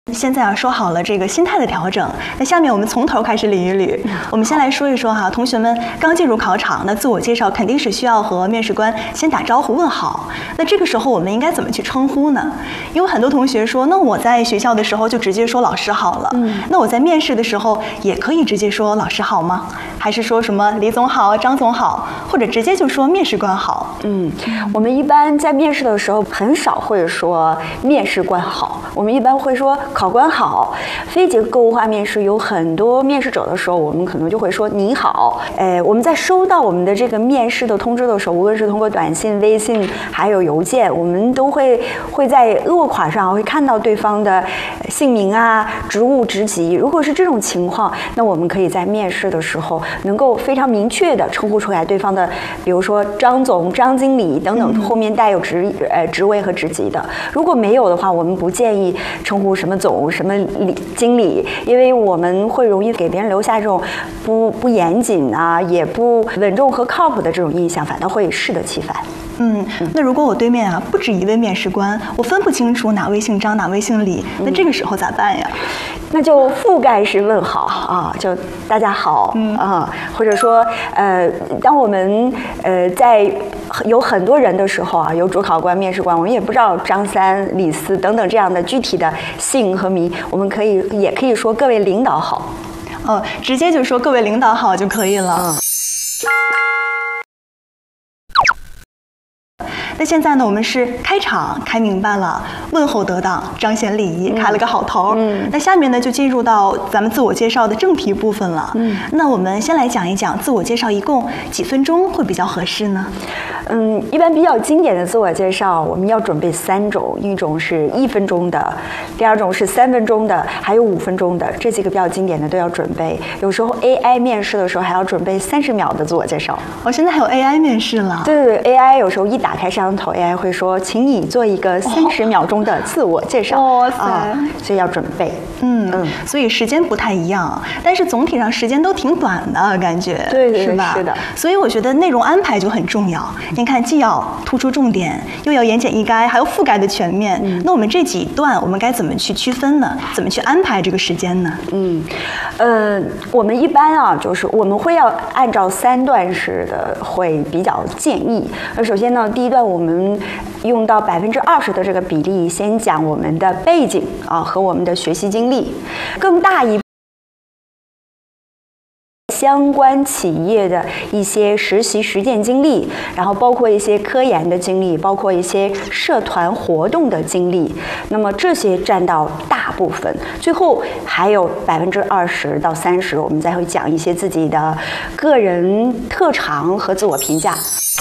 现在说好了这个心态的调整，那下面我们从头开始捋一捋。我们先来说一说哈，同学们刚进入考场，那自我介绍肯定是需要和面试官先打招呼问好。那这个时候我们应该怎么去称呼呢？因为很多同学说，那我在学校的时候就直接说老师好了，那我在面试的时候也可以直接说老师好吗？还是说什么李总好、张总好，或者直接就说面试官好？ 我们一般在面试的时候很少会说面试官好，我们一般会说考官好。非结构化面试有很多面试者的时候，我们可能就会说你好。我们在收到我们的这个面试的通知的时候，无论是通过短信、微信还有邮件，我们都会在落款上会看到对方的姓名啊、职务、职级。如果是这种情况，那我们可以在面试的时候能够非常明确的称呼出来对方的，比如说张总、张经理等等，后面带有职位和职级的。如果没有的话，我们不建议称呼什么总、什么经理，因为我们会容易给别人留下这种不严谨啊，也不稳重和靠谱的这种印象，反倒会适得其反。 那如果我对面不止一位面试官，我分不清楚哪位姓张哪位姓李，那这个时候咋办呀？ 那就覆盖式问好啊，就大家好或者说当我们在有很多人的时候啊，有主考官、面试官，我们也不知道张三、李四等等这样的具体的姓和名，我们也可以说各位领导好。 直接就说各位领导好就可以了。那现在呢，我们是开场开明白了，问候得当，彰显礼仪，开了个好头。那下面呢就进入到咱们自我介绍的正题部分了。那我们先来讲一讲自我介绍一共几分钟会比较合适呢？ 一般比较经典的自我介绍，我们要准备3种，一种是1分钟的，第二种是3分钟的，还有5分钟的，这几个比较经典的都要准备。有时候 AI 面试的时候还要准备30秒的自我介绍。 现在还有 AI 面试了？ 对，AI 有时候一打开摄像头 ，AI 会说，请你做一个30秒钟的自我介绍。所以要准备。 所以时间不太一样，但是总体上时间都挺短的感觉， 对， 是吧？ 是的。 所以我觉得内容安排就很重要。您看，既要突出重点，又要言简意赅，还要覆盖的全面。那我们这几段我们该怎么去区分呢？怎么去安排这个时间呢？ 我们一般就是我们会要按照3段式的，会比较建议。首先呢，第一段我们用到20%的这个比例，先讲我们的背景和我们的学习经历，更大一相关企业的一些实习实践经历，然后包括一些科研的经历，包括一些社团活动的经历，那么这些占到大部分。最后还有20%到30%，我们再会讲一些自己的个人特长和自我评价。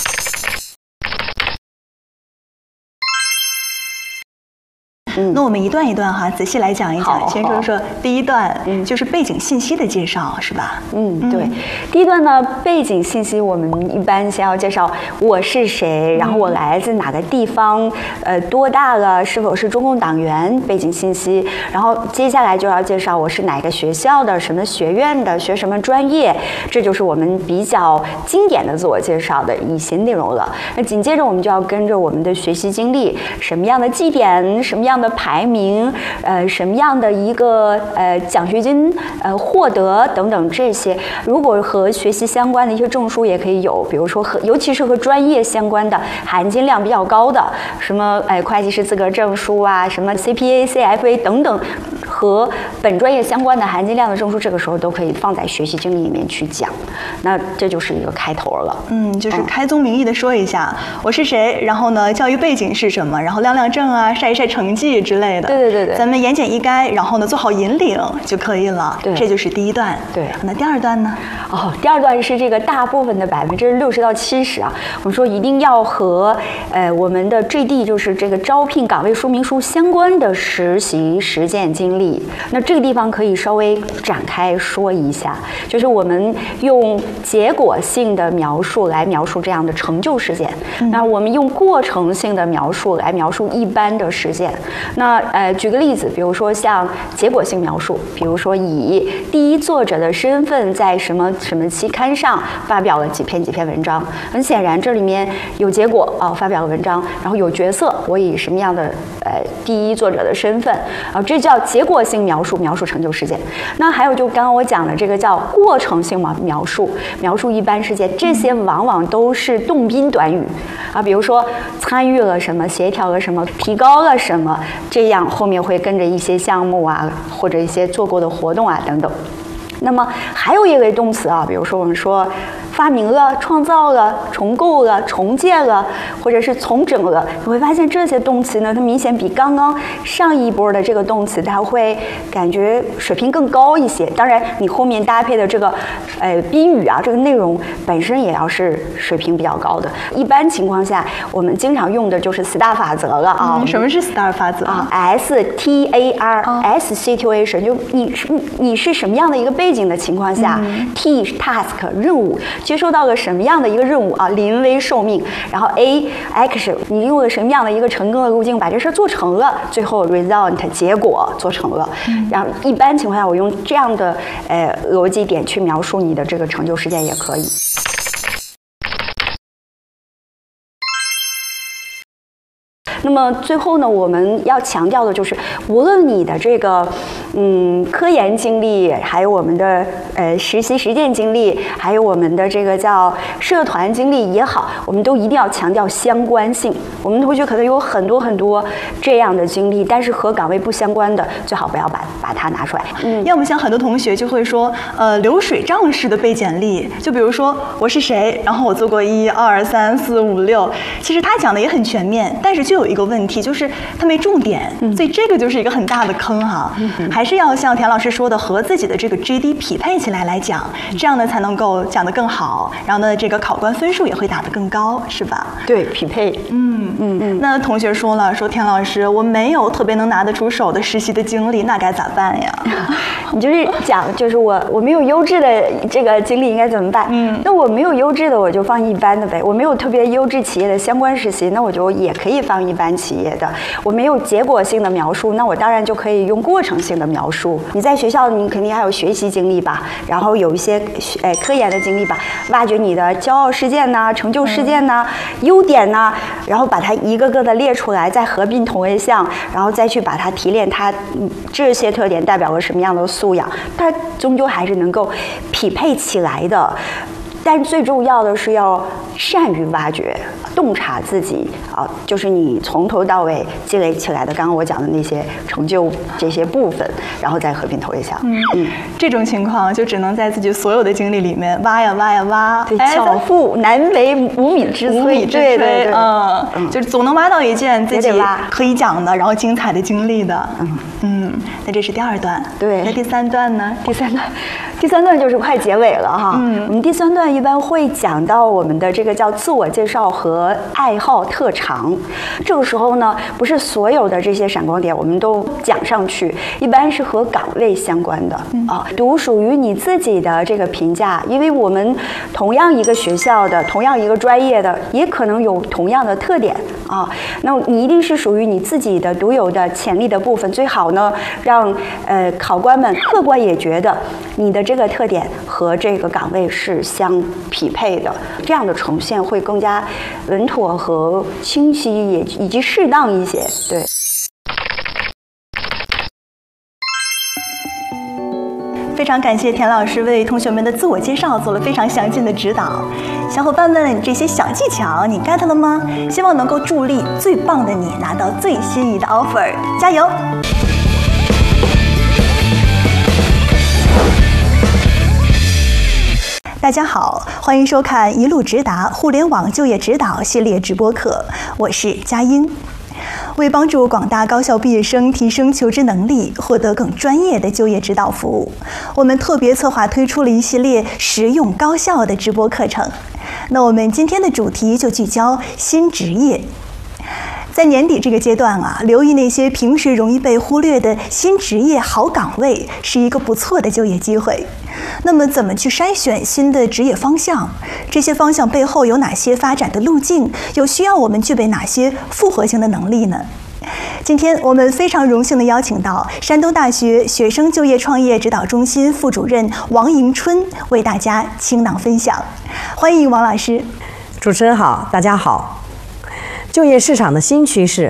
那我们一段一段仔细来讲一讲。先说说第一段，就是背景信息的介绍，是吧？ 对。第一段呢，背景信息我们一般先要介绍我是谁，然后我来自哪个地方，多大了，是否是中共党员，背景信息。然后接下来就要介绍我是哪个学校的，什么学院的，学什么专业，这就是我们比较经典的自我介绍的一些内容了。那紧接着我们就要跟着我们的学习经历，什么样的绩点，什么样的排名，什么样的一个奖学金获得等等这些，如果和学习相关的一些证书也可以有，比如说尤其是和专业相关的含金量比较高的，什么会计师资格证书啊，什么 CPA、CFA 等等和本专业相关的含金量的证书，这个时候都可以放在学习经历里面去讲。那这就是一个开头了。 就是开宗明义的说一下我是谁，然后呢教育背景是什么，然后亮亮证啊，晒一晒成绩之类的。 对， 咱们言简意赅，然后呢做好引领就可以了。 对， 这就是第一段。 对， 那第二段呢？ 第二段是这个大部分的60%到70%我们说一定要和我们的 JD 就是这个招聘岗位说明书相关的实习实践经历。那这个地方可以稍微展开说一下，就是我们用结果性的描述来描述这样的成就事件，那我们用过程性的描述来描述一般的事件。那举个例子，比如说像结果性描述，比如说以第一作者的身份在什么什么期刊上发表了几篇文章。很显然这里面有结果发表了文章，然后有角色，我以什么样的第一作者的身份这叫结果果性描述，描述成就事件。那还有就刚刚我讲的这个叫过程性描述，描述一般事件，这些往往都是动宾短语啊，比如说参与了什么，协调了什么，提高了什么，这样后面会跟着一些项目啊，或者一些做过的活动啊等等。那么还有一类动词啊，比如说我们说发明了、创造了、重构了、重建了，或者是重整了，你会发现这些动词呢，它明显比刚刚上一波的这个动词，它会感觉水平更高一些。当然，你后面搭配的这个宾语啊，这个内容本身也要是水平比较高的。一般情况下，我们经常用的就是 STAR 法则了啊。 什么是 STAR 法则啊 ？STAR，S situation，就你是什么样的一个背景的情况下，T task 任务。接收到了什么样的一个任务啊？临危受命。然后 A action， 你用了什么样的一个成功的路径把这事做成了？最后 result 结果做成了。然后一般情况下，我用这样的逻辑点去描述你的这个成就事件也可以。那么最后呢，我们要强调的就是，无论你的这个科研经历，还有我们的实习实践经历，还有我们的这个叫社团经历也好，我们都一定要强调相关性。我们同学可能有很多这样的经历，但是和岗位不相关的，最好不要把它拿出来。 要么像很多同学就会说，流水账式的背简历，就比如说我是谁，然后我做过1、2、3、4、5、6，其实他讲的也很全面，但是就有一个问题，就是他没重点，所以这个就是一个很大的坑哈。还是要像田老师说的，和自己的这个 GD 匹配起来讲，这样呢才能够讲得更好，然后呢这个考官分数也会打得更高，是吧？ 对，匹配。 那同学说了，说田老师，我没有特别能拿得出手的实习的经历，那该咋办呀？ 你就是讲，就是我没有优质的这个经历应该怎么办？那我没有优质的，我就放一般的呗。我没有特别优质企业的相关实习，那我就也可以放一般企业的。我没有结果性的描述，那我当然就可以用过程性的描述。你在学校，你肯定还有学习经历吧，然后有一些科研的经历吧，挖掘你的骄傲事件呐、成就事件呐、优点呐，然后把它一个个的列出来，再合并同位项，然后再去把它提炼它这些特点代表了什么样的素养，它终究还是能够匹配起来的。但最重要的是要善于挖掘、洞察自己啊，就是你从头到尾积累起来的，刚刚我讲的那些成就这些部分，然后再合并投一项。 这种情况就只能在自己所有的经历里面挖呀挖呀挖。 对，巧妇难为无米之炊。对， 就是总能挖到一件自己可以讲的，然后精彩的经历的。那这是第2段。 对， 那第3段呢？ 第三段就是快结尾了哈。我们第3段一般会讲到我们的这个叫自我介绍和爱好特长。这个时候呢，不是所有的这些闪光点我们都讲上去，一般是和岗位相关的独属于你自己的这个评价，因为我们同样一个学校的，同样一个专业的，也可能有同样的特点啊。那你一定是属于你自己的独有的潜力的部分，最好呢让考官们客观也觉得你的这个特点和这个岗位是相匹配的，这样的呈现会更加稳妥和清晰，也以及适当一些。对。 非常感谢田老师为同学们的自我介绍做了非常详尽的指导。小伙伴们，这些小技巧你 get 了吗？希望能够助力最棒的你拿到最心仪的 offer， 加油！大家好，欢迎收看一路直达互联网就业指导系列直播课，我是佳音。为帮助广大高校毕业生提升求职能力，获得更专业的就业指导服务，我们特别策划推出了一系列实用高效的直播课程。那我们今天的主题就聚焦新职业。在年底这个阶段留意那些平时容易被忽略的新职业好岗位，是一个不错的就业机会。那么怎么去筛选新的职业方向？这些方向背后有哪些发展的路径？又需要我们具备哪些复合性的能力呢？今天我们非常荣幸地邀请到山东大学学生就业创业指导中心副主任王迎春为大家倾囊分享。欢迎王老师。 主持人好，大家好。就业市场的新趋势